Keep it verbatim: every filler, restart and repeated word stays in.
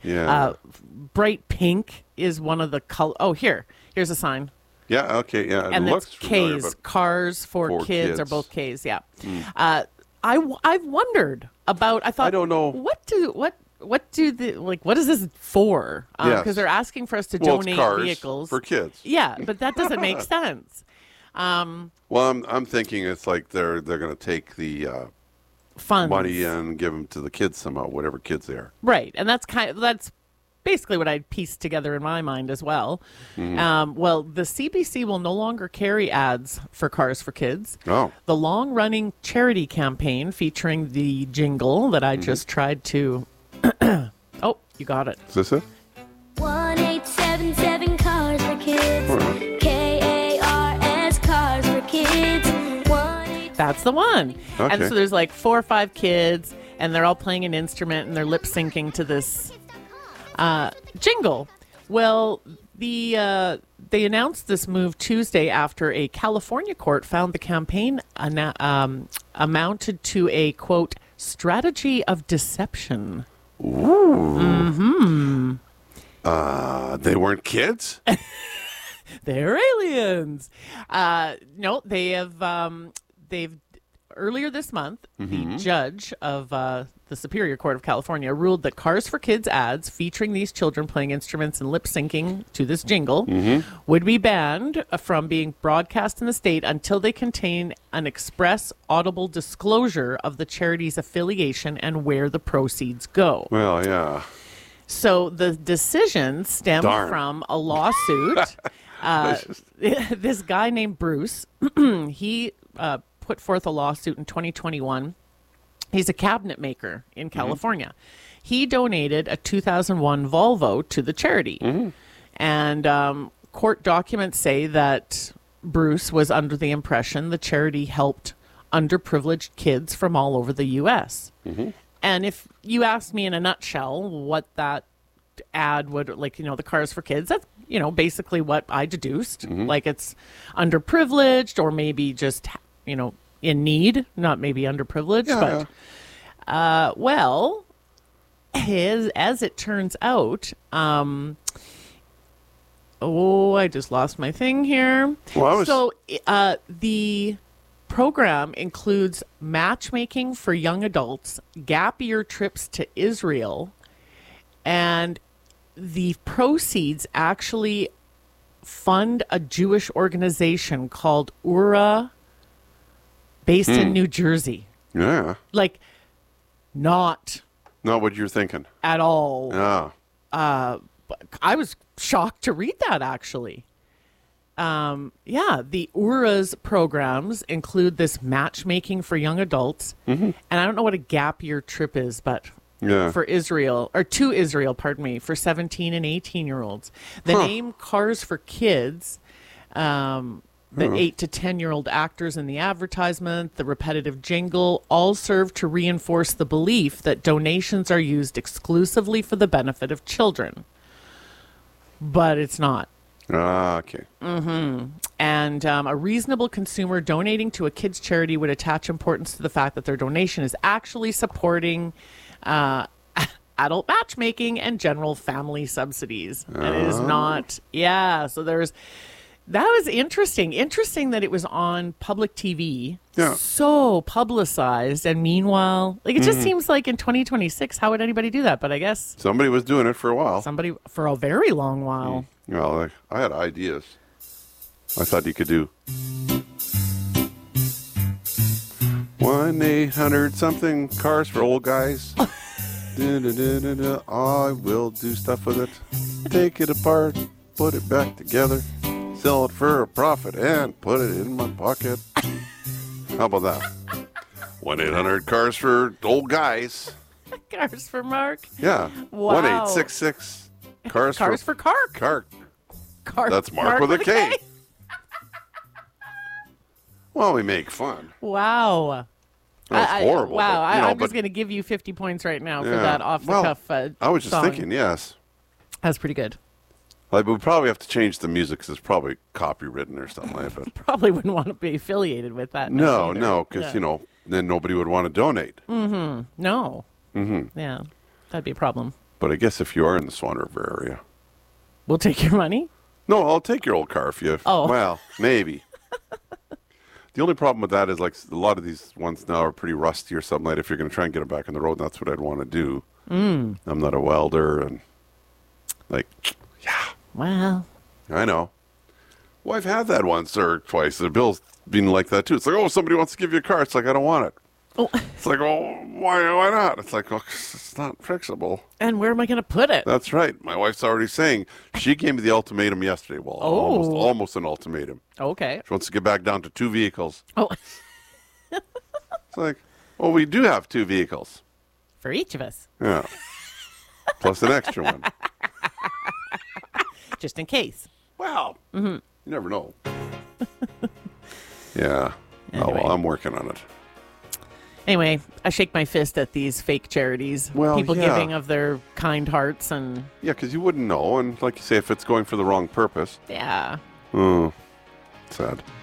Yeah. Uh, bright pink is one of the color. Oh, here. Here's a sign. Yeah, okay, yeah. It And looks it's familiar, K's. but Cars for, for kids, kids. are both K's, yeah. Mm. Uh, I, w- I've wondered about, I thought, I don't know. What do, what, what do the, like, what is this for? Because Yes. they're asking for us to well, it's donate cars vehicles. for kids. Yeah, but that doesn't make sense. Um, Well, I'm I'm thinking it's like they're they're going to take the uh, funds. money and give them to the kids somehow, whatever kids they are. Right, and that's kind of, that's basically what I pieced together in my mind as well. Mhm. Um, well, the C B C will no longer carry ads for Cars for Kids. Oh. The long-running charity campaign featuring the jingle that I Mhm. just tried to... oh, you got it. Is this it? one eight seven seven Cars for Kids. K A R S Cars for Kids. That's the one. And Okay. so there's like four or five kids, and they're all playing an instrument, and they're lip syncing to this uh, jingle. Well, the uh, they announced this move Tuesday after a California court found the campaign ana- um, amounted to a quote strategy of deception. Ooh. Hmm. Uh, they weren't kids? They're aliens. Uh, no, they have. Um, they've earlier this month, Mhm. the judge of uh, the Superior Court of California ruled that Cars for Kids ads featuring these children playing instruments and lip syncing to this jingle Mhm. would be banned from being broadcast in the state until they contain an express audible disclosure of the charity's affiliation and where the proceeds go. Well, yeah. So the decision stemmed Darn. from a lawsuit. uh, this guy named Bruce, he uh, put forth a lawsuit in twenty twenty-one. He's a cabinet maker in California. He donated a two thousand one Volvo to the charity. And um, court documents say that Bruce was under the impression the charity helped underprivileged kids from all over the U S And if you ask me in a nutshell what that ad would, like, you know, the Cars for Kids, that's, you know, basically what I deduced. Like it's underprivileged or maybe just, you know, in need, not maybe underprivileged. Yeah, but, uh, well, as, as it turns out, um, oh, I just lost my thing here. Well, I was- So uh, the program includes matchmaking for young adults, gap year trips to Israel, and the proceeds actually fund a Jewish organization called Ura, based in Hmm. New Jersey. Yeah. Like, not Not what you're thinking. at all. Yeah. Uh, but I was shocked to read that, actually. Um, yeah, the URA's programs include this matchmaking for young adults. Mhm. And I don't know what a gap year trip is, but Yeah. for Israel, or to Israel, pardon me, for seventeen and eighteen year olds. The Huh. name Cars for Kids, um, the Hmm. eight to ten year old actors in the advertisement, the repetitive jingle, all serve to reinforce the belief that donations are used exclusively for the benefit of children. But it's not. Ah, okay. hmm And um, a reasonable consumer donating to a kids' charity would attach importance to the fact that their donation is actually supporting uh, adult matchmaking and general family subsidies. And it is Oh. not, yeah. So there's, that was interesting. Interesting that it was on public T V, Yeah. so publicized. And meanwhile, like it just Mhm. seems like in twenty twenty-six, how would anybody do that? But I guess Somebody was doing it for a while. somebody for a very long while. Well, I, I had ideas. I thought you could do one eight hundred something cars for old guys. Da-da-da-da-da. I will do stuff with it. Take it apart, put it back together, sell it for a profit, and put it in my pocket. How about that? one eight hundred cars for old guys. Cars for Mark. Yeah. Wow. one eight six six cars, Cars for Kark. Kark. Car- That's Mark, with, a K. Well, we make fun. Wow. That's I- I- horrible, Wow. but, I, you know, I'm just but- going to give you fifty points right now for Yeah. that off the Well, cuff. Uh, I was just song. thinking, yes. That's pretty good. Like, we probably have to change the music because it's probably copywritten or something like that. Probably wouldn't want to be affiliated with that. No, either. no, because, Yeah. you know, then nobody would want to donate. Mm-hmm. No. Mm-hmm. Yeah. That'd be a problem. But I guess if you are in the Swan River area. We'll take your money? No, I'll take your old car if you... Oh. Well, maybe. The only problem with that is, like, a lot of these ones now are pretty rusty or something like that. If you're going to try and get them back on the road, that's what I'd want to do. Mm. I'm not a welder, and, like, yeah. Well. I know. Well, I've had that once or twice. The bill's been like that, too. It's like, oh, somebody wants to give you a car. It's like, I don't want it. Oh. It's like, oh, why, why not? It's like, oh, 'cause it's not fixable. And where am I going to put it? That's right. My wife's already saying she gave me the ultimatum yesterday. Well, Oh. almost, almost an ultimatum. Okay. She wants to get back down to two vehicles. Oh, It's like, well, we do have two vehicles. for each of us, Yeah. Plus an extra one. just in case. Wow. Mm-hmm. You never know. Yeah. Oh, Anyway. well, I'm working on it. Anyway, I shake my fist at these fake charities. Well, People yeah. giving of their kind hearts and, Yeah, because you wouldn't know. And like you say, if it's going for the wrong purpose. yeah. Oh, sad.